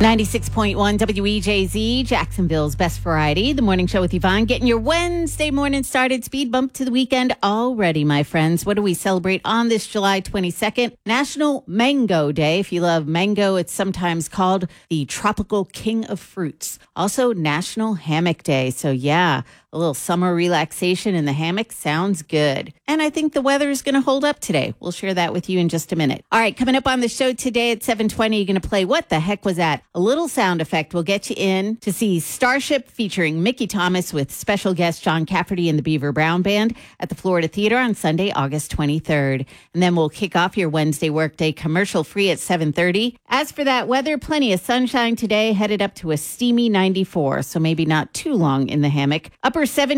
96.1 WEJZ, Jacksonville's best variety. The morning show with Yvonne, getting your Wednesday morning started. Speed bump to the weekend already, my friends. What do we celebrate on this July 22nd? National Mango Day. If you love mango, it's sometimes called the tropical king of fruits. Also, National Hammock Day. So yeah, a little summer relaxation in the hammock sounds good. And I think the weather is going to hold up today. We'll share that with you in just a minute. All right, coming up on the show today at 7:20, you're going to play What the Heck Was That? A little sound effect will get you in to see Starship featuring Mickey Thomas with special guest John Cafferty and the Beaver Brown Band at the Florida Theater on Sunday, August 23rd. And then we'll kick off your Wednesday workday commercial free at 7:30. As for that weather, plenty of sunshine today, headed up to a steamy 94, so maybe not too long in the hammock. Upper 70